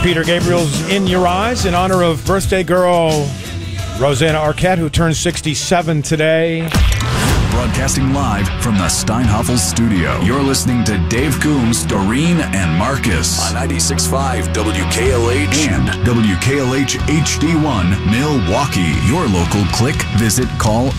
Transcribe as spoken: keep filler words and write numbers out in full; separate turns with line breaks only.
Peter Gabriel's In Your Eyes in honor of birthday girl Rosanna Arquette, who turns sixty-seven today.
Broadcasting live from the Steinhoffel studio. You're listening to Dave Coombs, Doreen, and Marcus on ninety-six point five W K L H and W K L H H D one Milwaukee. Your local click, visit, call,